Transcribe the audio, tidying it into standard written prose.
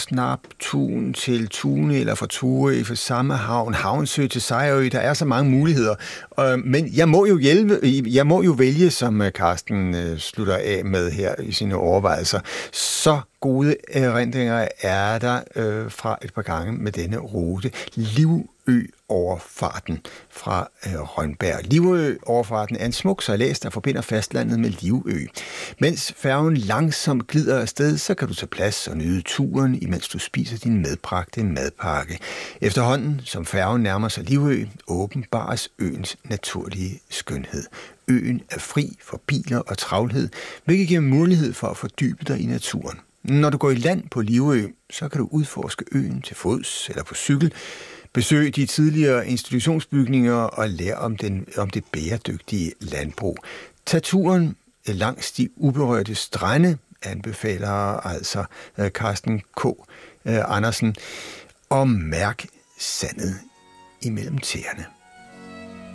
Snaptun til Tune eller fra Turø for samme havn, Havnsø til Sejrø. Der er så mange muligheder. Men jeg må jo vælge, som Carsten slutter af med her i sine overvejelser. Så gode erindringer er der fra et par gange med denne rute. Livø-overfarten fra Rønberg. Livø-overfarten er en smuk sejlads, der forbinder fastlandet med Livø. Mens færgen langsomt glider afsted, så kan du tage plads og nyde turen, imens du spiser din medbragte madpakke. Efterhånden, som færgen nærmer sig Livø, åbenbares øens naturlige skønhed. Øen er fri for biler og travlhed, hvilket giver mulighed for at fordybe dig i naturen. Når du går i land på Livø, så kan du udforske øen til fods eller på cykel, besøge de tidligere institutionsbygninger og lære om det bæredygtige landbrug. Tag turen langs de uberørte strande, anbefaler altså Carsten K. Andersen, og mærk sandet imellem tæerne.